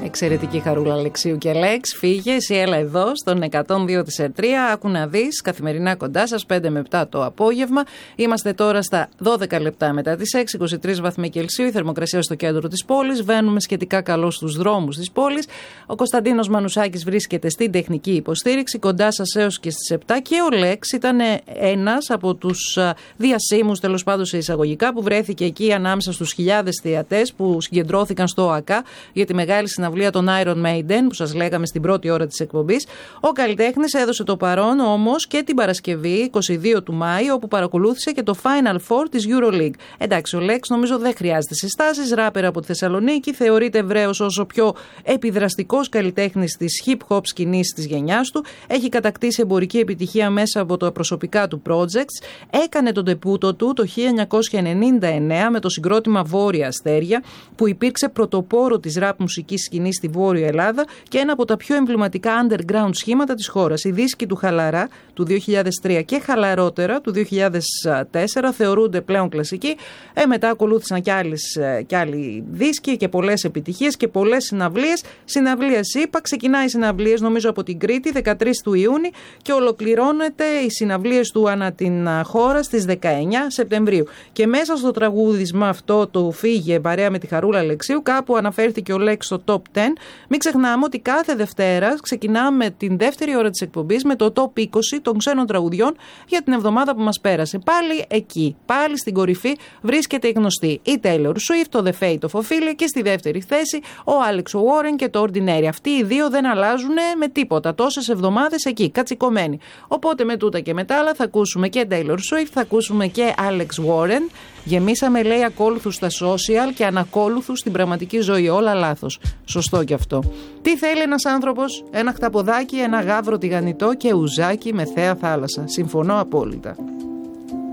Εξαιρετική Χαρούλα Αλεξίου και Λέξ. Φύγε, εσύ έλα εδώ στον 102,3. Άκου να δεις, καθημερινά κοντά σας, 5 με 7 το απόγευμα. Είμαστε τώρα στα 12 λεπτά μετά τις 6, 23 βαθμοί Κελσίου. Η θερμοκρασία στο κέντρο της πόλης. Βαίνουμε σχετικά καλώς στους δρόμους της πόλης. Ο Κωνσταντίνος Μανουσάκης βρίσκεται στην τεχνική υποστήριξη, κοντά σας έως και στις 7. Και ο Λέξ ήταν ένας από τους διασύμους, τέλος πάντων σε εισαγωγικά, που βρέθηκε εκεί ανάμεσα στους χιλιάδες θεατές που συγκεντρώθηκαν στο ΟΑΚΑ για τη μεγάλη συναυλία των Iron Maiden που σας λέγαμε στην πρώτη ώρα της εκπομπής. Ο καλλιτέχνης έδωσε το παρόν όμως και την Παρασκευή 22 του Μάη, όπου παρακολούθησε και το Final Four της EuroLeague. Εντάξει, ο Λέξ νομίζω δεν χρειάζεται συστάσεις. Ράπερ από τη Θεσσαλονίκη, θεωρείται ευρέως ως ο πιο επιδραστικός καλλιτέχνης της hip-hop σκηνής της γενιάς του. Έχει κατακτήσει εμπορική επιτυχία μέσα από τα προσωπικά του projects. Έκανε τον τεπούτο του το 1999 με το συγκρότημα Βόρεια Αστέρια, που υπήρξε πρωτοπόρο της rap μουσικής σκηνής στη Βόρεια Ελλάδα και ένα από τα πιο εμβληματικά underground σχήματα της χώρας. Οι δίσκοι του Χαλαρά του 2003 και Χαλαρότερα του 2004 θεωρούνται πλέον κλασικοί. Μετά ακολούθησαν κι άλλοι δίσκοι και πολλές επιτυχίες και πολλές συναυλίες. Συναυλίες είπα, ξεκινάει οι συναυλίες νομίζω από την Κρήτη 13 του Ιούνιου και ολοκληρώνεται οι συναυλίες του ανά την χώρα στις 19 Σεπτεμβρίου. Και μέσα στο τραγούδισμα αυτό το Φύγε παρέα με τη Χαρούλα Αλεξίου, κάπου αναφέρθηκε ο Λέξ στο Top 10. Μην ξεχνάμε ότι κάθε Δευτέρα ξεκινάμε την δεύτερη ώρα της εκπομπής με το Top 20 των ξένων τραγουδιών για την εβδομάδα που μας πέρασε. Πάλι εκεί, πάλι στην κορυφή βρίσκεται η γνωστή η Taylor Swift, το The Fate of Ophelia, και στη δεύτερη θέση ο Alex Warren και το Ordinary. Αυτοί οι δύο δεν αλλάζουν με τίποτα. Τόσες εβδομάδες εκεί, κατσικωμένοι. Οπότε με τούτα και μετά άλλα θα ακούσουμε και Taylor Swift, θα ακούσουμε και Alex Warren. Γεμίσαμε, λέει, ακόλουθους στα social και ανακόλουθους στην πραγματική ζωή. Όλα λάθος. Σωστό κι αυτό. Τι θέλει ένας άνθρωπος? Ένα χταποδάκι, ένα γάβρο τηγανιτό και ουζάκι με θέα θάλασσα. Συμφωνώ απόλυτα.